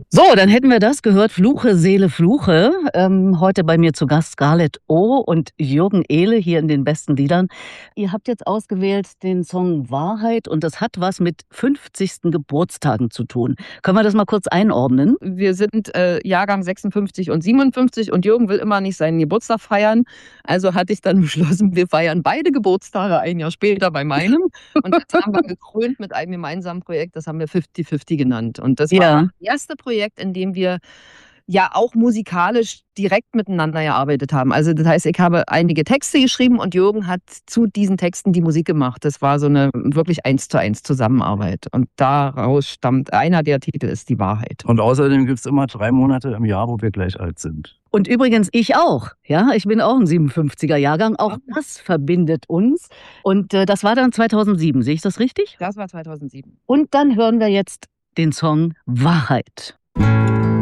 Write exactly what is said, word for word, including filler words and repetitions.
So, dann hätten wir das gehört. Fluche, Seele, Fluche. Ähm, heute bei mir zu Gast Scarlett O und Jürgen Ehle hier in den besten Liedern. Ihr habt jetzt ausgewählt den Song Wahrheit und das hat was mit fünfzigsten Geburtstagen zu tun. Können wir das mal kurz einordnen? Wir sind äh, Jahrgang sechsundfünfzig und siebenundfünfzig und Jürgen will immer nicht seinen Geburtstag feiern. Also hatte ich dann beschlossen, wir feiern beide Geburtstage ein Jahr später bei meinem. Und das haben wir gekrönt mit einem gemeinsamen Projekt, das haben wir fünfzig fünfzig genannt. Und das war Ja. das erste Projekt, in dem wir ja auch musikalisch direkt miteinander gearbeitet haben. Also das heißt, ich habe einige Texte geschrieben und Jürgen hat zu diesen Texten die Musik gemacht. Das war so eine wirklich eins zu eins Zusammenarbeit. Und daraus stammt einer der Titel ist die Wahrheit. Und außerdem gibt es immer drei Monate im Jahr, wo wir gleich alt sind. Und übrigens ich auch. Ja, ich bin auch ein siebenundfünfziger Jahrgang. Auch das verbindet uns. Und äh, das war dann zweitausendsieben. Sehe ich das richtig? Das war zweitausendsieben. Und dann hören wir jetzt den Song Wahrheit.